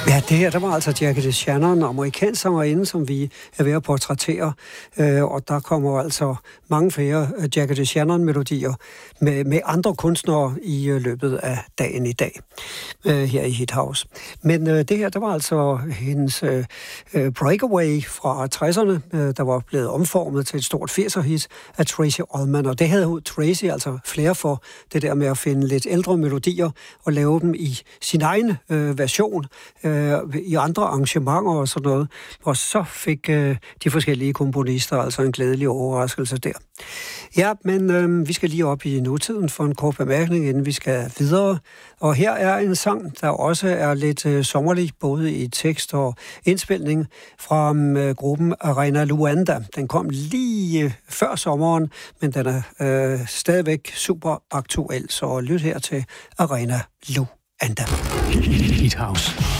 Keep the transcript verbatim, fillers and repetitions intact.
Ja, det her, der var altså Jackie DeShannon, en amerikansk sangerinde, som vi er ved at portrættere. Øh, og der kommer altså mange flere Jackie DeShannon-melodier med, med andre kunstnere i øh, løbet af dagen i dag, øh, her i Hit House. Men øh, det her, der var altså hendes øh, breakaway fra tresserne, øh, der var blevet omformet til et stort firser-hit af Tracey Ullman. Og det havde Tracey altså flere for, det der med at finde lidt ældre melodier og lave dem i sin egen øh, version, øh, i andre arrangementer og sådan noget. Og så fik øh, de forskellige komponister altså en glædelig overraskelse der. Ja, men øh, vi skal lige op i nutiden for en kort bemærkning, inden vi skal videre. Og her er en sang, der også er lidt øh, sommerlig, både i tekst og indspilning, fra øh, gruppen Arena Luanda. Den kom lige øh, før sommeren, men den er øh, stadigvæk super aktuel. Så lyt her til Arena Luanda. Hit House.